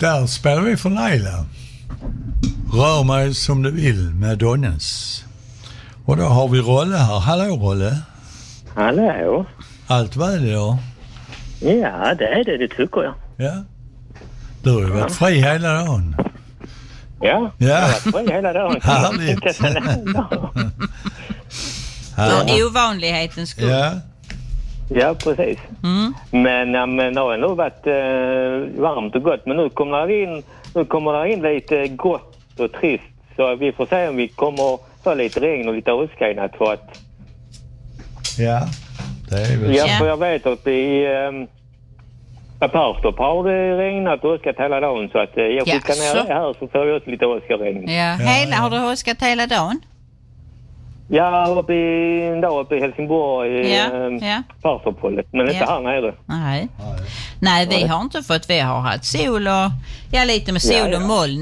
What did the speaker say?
Där spelar vi för Laila. Rör mig som du vill med Donnens. Och då har vi Rolle här. Hallå Rolle. Hallå. Allt väl då? Ja, det tycker jag. Ja. Du har ju varit fri hela dagen. Ja, jag har varit fri hela dagen. Härligt. För ovanlighetens skull. Ja. Ja, precis. Men det har nog varit varmt och gott. Men nu kommer det in lite gott och trist. Så vi får se om vi kommer få lite regn och lite åska i natt för att... Ja, det är väl ja, för jag vet att i Perstorp har det regnat och åskat hela dagen. Så att jag skickar ner det här så får vi också lite åskaregn. Ja, har du åskat hela dagen? Ja, uppe i Helsingborg, Perstorp-hållet, men inte här nere. Nej, vi har inte fått, vi har haft sol och lite med sol och moln.